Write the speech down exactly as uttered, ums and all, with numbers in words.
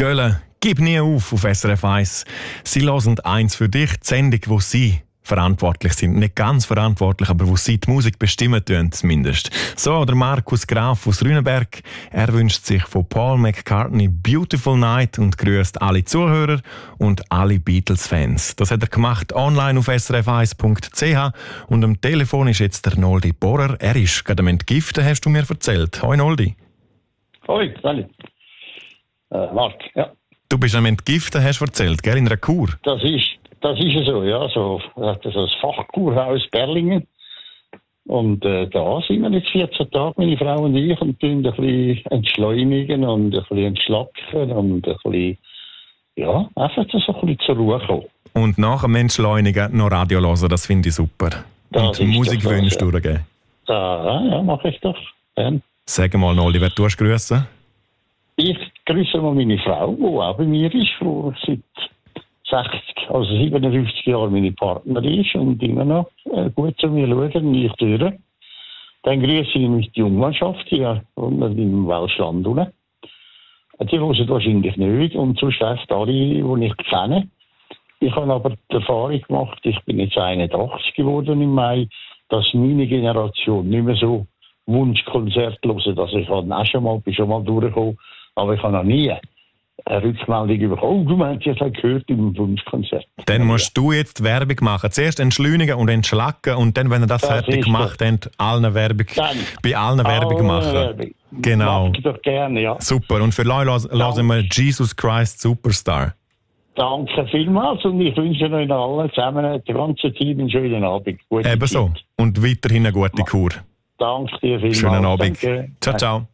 Gölle, gib nie auf auf S R F eins. Sie hören eins für dich, die Sendung, wo Sie verantwortlich sind. Nicht ganz verantwortlich, aber wo Sie die Musik bestimmen tun, zumindest. So, der Markus Graf aus Rüneberg. Er wünscht sich von Paul McCartney Beautiful Night und grüßt alle Zuhörer und alle Beatles-Fans. Das hat er gemacht online auf s r f eins punkt c h und am Telefon ist jetzt der Noldi Bohrer. Er ist gerade am Entgiften, hast du mir erzählt. Hoi Noldi. Hoi, salut. Äh, Marc, ja. Du bist am Entgiften, hast du erzählt, gell, in einer Kur? Das ist, das ist so, ja. So, das ist das Fachkurhaus Berlingen. Und äh, da sind wir jetzt vierzehn Tage, meine Frau und ich, und tun ein bisschen entschleunigen und ein bisschen entschlacken und ein bisschen, ja, einfach so ein bisschen zur Ruhe kommen. Und nach dem Entschleunigen noch Radio hören, das finde ich super. Das und Musikwünsche ja. durchgeben. Ja, ja, mache ich doch. Ja. Sag mal, Noldi, wer tust du grüßen? Ich grüße mal meine Frau, die auch bei mir ist, die seit sechzig, also siebenundfünfzig Jahren meine Partnerin ist und immer noch äh, gut zu mir schaut und ich höre. Dann grüße ich mich die Jungmannschaft hier unten im Welschland unten. Die hören wahrscheinlich nicht und sonst einfach alle, die ich kenne. Ich habe aber die Erfahrung gemacht, ich bin jetzt einundachtzig geworden im Mai, dass meine Generation nicht mehr so Wunschkonzert hören. Also ich habe auch schon mal, bin schon mal durchgekommen, aber ich habe noch nie eine Rückmeldung bekommen. Oh, du meinst, ich habe gehört im Wunschkonzert. Dann musst du jetzt Werbung machen. Zuerst entschleunigen und entschlacken und dann, wenn ihr das, das fertig gemacht habt, allen Werbung, dann bei allen Werbung machen. Werbung. Genau. Mach ich doch gerne, ja. Super. Und für Leute hören wir Jesus Christ Superstar. Danke vielmals und ich wünsche euch allen zusammen, der ganzen Team, einen schönen Abend. Gute Ebenso. Zeit. Und weiterhin eine gute Kur. Danke dir vielmals. Schönen Abend. Danke. Ciao, ciao.